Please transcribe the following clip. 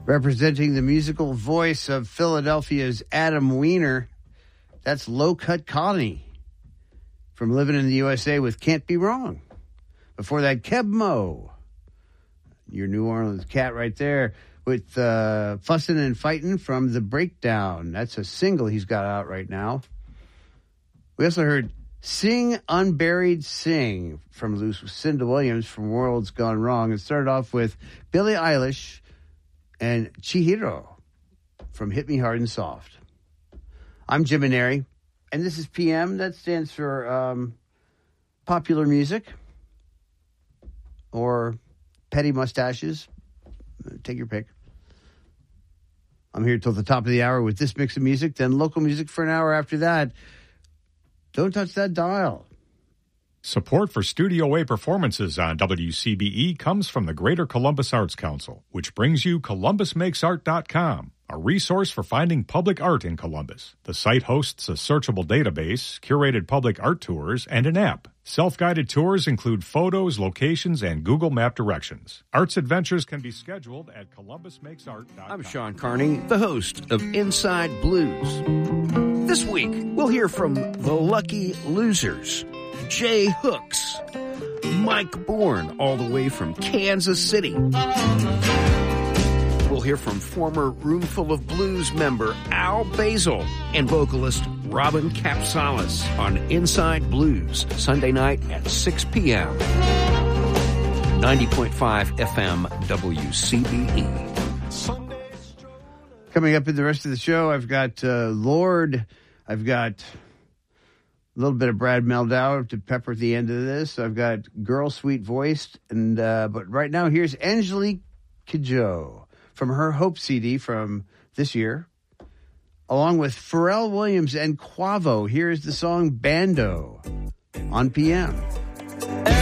Representing the musical voice of Philadelphia's Adam Weiner, that's Low Cut Connie from Living in the USA with Can't Be Wrong. Before that, Keb Mo, your New Orleans cat right there, with Fussin' and Fightin' from The Breakdown. That's a single he's got out right now. We also heard Sing Unburied Sing from Lucinda Williams from Worlds Gone Wrong. It started off with Billie Eilish and Chihiro from Hit Me Hard and Soft. I'm Jim Maneri, and this is PM. That stands for popular music or petty mustaches. Take your pick. I'm here till the top of the hour with this mix of music, then local music for an hour after that. Don't touch that dial. Support for Studio A performances on WCBE comes from the Greater Columbus Arts Council, which brings you ColumbusMakesArt.com, a resource for finding public art in Columbus. The site hosts a searchable database, curated public art tours, and an app. Self-guided tours include photos, locations, and Google Map directions. Arts adventures can be scheduled at ColumbusMakesArt.com. I'm Sean Carney, the host of Inside Blues. This week, we'll hear from the Lucky Losers, Jay Hooks, Mike Bourne, all the way from Kansas City. We'll hear from former Roomful of Blues member Al Basil and vocalist Robin Capsalis on Inside Blues, Sunday night at 6 p.m. 90.5 FM WCBE. Coming up in the rest of the show, I've got Lorde. I've got a little bit of Brad Meldau to pepper at the end of this. I've got Girl Sweet Voiced. But right now, here's Angelique Kidjo from her Hope CD from this year, along with Pharrell Williams and Quavo. Here's the song Bando on PM.